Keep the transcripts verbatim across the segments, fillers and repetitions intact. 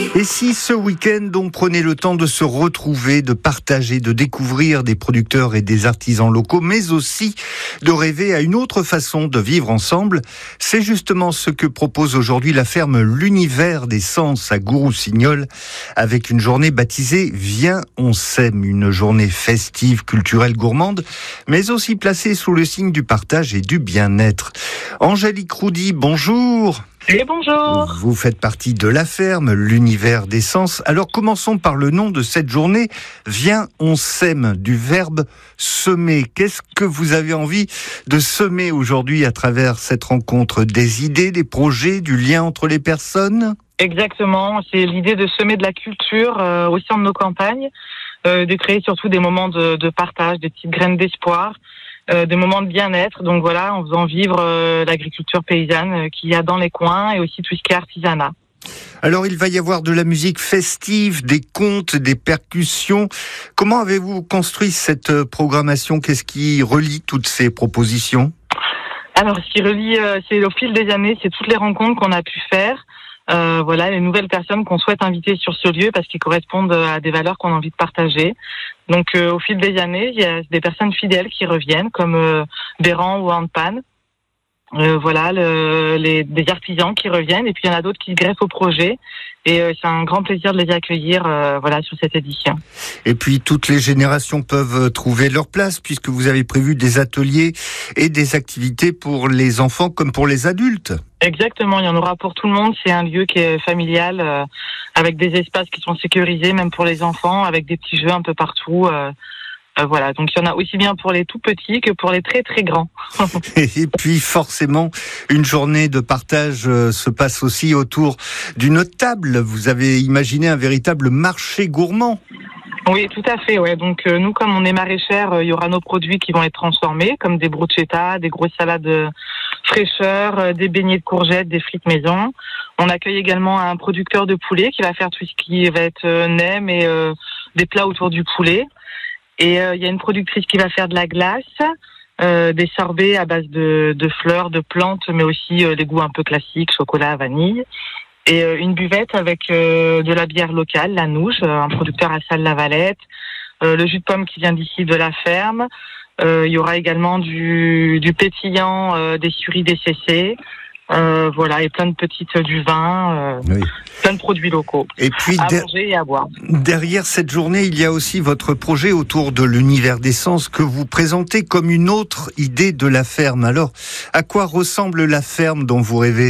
Et si ce week-end, on prenait le temps de se retrouver, de partager, de découvrir des producteurs et des artisans locaux, mais aussi de rêver à une autre façon de vivre ensemble, c'est justement ce que propose aujourd'hui la ferme L'Univers des Sens à Gouroux-Signol, avec une journée baptisée « Viens, on s'aime », une journée festive, culturelle, gourmande, mais aussi placée sous le signe du partage et du bien-être. Angélique Roudy, bonjour. Et bonjour. Vous faites partie de la ferme L'Univers des Sens. Alors commençons par le nom de cette journée. Viens, on sème, du verbe semer. Qu'est-ce que vous avez envie de semer aujourd'hui à travers cette rencontre? Des idées, des projets, du lien entre les personnes? Exactement, c'est l'idée de semer de la culture euh, au sein de nos campagnes, euh, de créer surtout des moments de, de partage, des petites graines d'espoir. Euh, des moments de bien-être, donc voilà, en faisant vivre euh, l'agriculture paysanne euh, qu'il y a dans les coins et aussi tout ce qui est artisanat. Alors il va y avoir de la musique festive, des contes, des percussions. Comment avez-vous construit cette programmation? Qu'est-ce qui relie toutes ces propositions? Alors ce qui relie, euh, c'est au fil des années, c'est toutes les rencontres qu'on a pu faire. Euh, voilà, les nouvelles personnes qu'on souhaite inviter sur ce lieu parce qu'ils correspondent à des valeurs qu'on a envie de partager. Donc, euh, au fil des années, il y a des personnes fidèles qui reviennent, comme euh, Béran ou Anpan. Euh, voilà, le, les, des artisans qui reviennent, et puis il y en a d'autres qui se greffent au projet. Et euh, c'est un grand plaisir de les accueillir, euh, voilà, sur cette édition. Et puis toutes les générations peuvent trouver leur place, puisque vous avez prévu des ateliers et des activités pour les enfants comme pour les adultes. Exactement, il y en aura pour tout le monde. C'est un lieu qui est familial, euh, avec des espaces qui sont sécurisés, même pour les enfants, avec des petits jeux un peu partout. Euh, euh, voilà, donc il y en a aussi bien pour les tout petits que pour les très très grands. Et puis forcément, une journée de partage euh, se passe aussi autour d'une table. Vous avez imaginé un véritable marché gourmand. Oui, tout à fait. Ouais. Donc euh, nous, comme on est maraîchère, il euh, y aura nos produits qui vont être transformés, comme des bruschettas, des grosses salades euh, fraîcheur, euh, des beignets de courgettes, des frites maison. On accueille également un producteur de poulet qui va faire tout ce qui va être euh, nem et euh, des plats autour du poulet. Et il euh, y a une productrice qui va faire de la glace, euh, des sorbets à base de, de fleurs, de plantes, mais aussi euh, les goûts un peu classiques, chocolat, vanille. Et euh, une buvette avec euh, de la bière locale, la Nouge, euh, un producteur à Salles-la-Valette, euh, le jus de pomme qui vient d'ici de la ferme. Il euh, y aura également du, du pétillant, euh, des suris des C C. Euh, voilà, et plein de petites euh, du vin, euh, oui. Plein de produits locaux. Et puis à der- manger et à boire. Derrière cette journée, il y a aussi votre projet autour de l'Univers des Sens que vous présentez comme une autre idée de la ferme. Alors, à quoi ressemble la ferme dont vous rêvez ?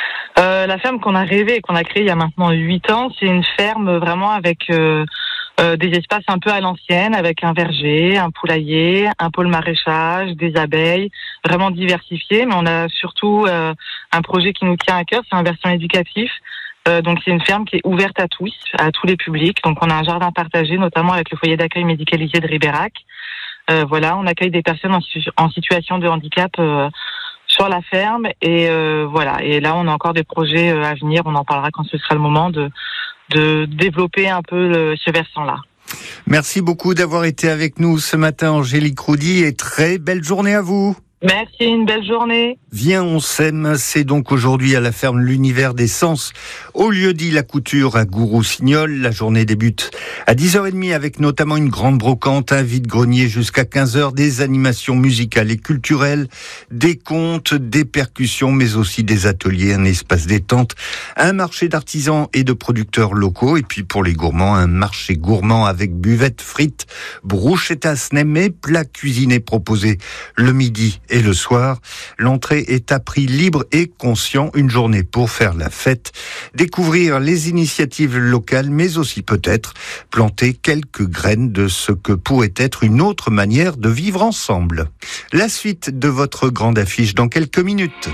euh, La ferme qu'on a rêvé et qu'on a créée il y a maintenant huit ans, c'est une ferme vraiment avec euh, euh, des espaces un peu à l'ancienne, avec un verger, un poulailler, un pôle maraîchage, des abeilles, vraiment diversifié. Mais on a surtout euh, un projet qui nous tient à cœur, c'est un versant éducatif. Euh, donc c'est une ferme qui est ouverte à tous, à tous les publics. Donc on a un jardin partagé, notamment avec le foyer d'accueil médicalisé de Ribérac. Euh, voilà, on accueille des personnes en, situ- en situation de handicap euh, sur la ferme. Et euh, voilà. Et là, on a encore des projets euh, à venir. On en parlera quand ce sera le moment de de développer un peu le, ce versant-là. Merci beaucoup d'avoir été avec nous ce matin, Angélique Roudy, et très belle journée à vous. Merci, une belle journée. Viens, on s'aime, c'est donc aujourd'hui à la ferme L'Univers des Sens, au lieu-dit La Couture à Gouroux-Signol. La journée débute à dix heures trente avec notamment une grande brocante, un vide-grenier jusqu'à quinze heures, des animations musicales et culturelles, des contes, des percussions, mais aussi des ateliers, un espace détente, un marché d'artisans et de producteurs locaux, et puis pour les gourmands, un marché gourmand avec buvette, frites, bruschettas, nem et plats cuisinés proposés le midi et le soir. L'entrée est à prix libre et conscient, une journée pour faire la fête, découvrir les initiatives locales, mais aussi peut-être planter quelques graines de ce que pourrait être une autre manière de vivre ensemble. La suite de votre grande affiche dans quelques minutes.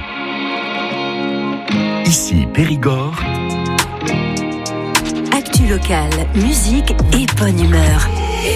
Ici Périgord. Actu locale, musique et bonne humeur.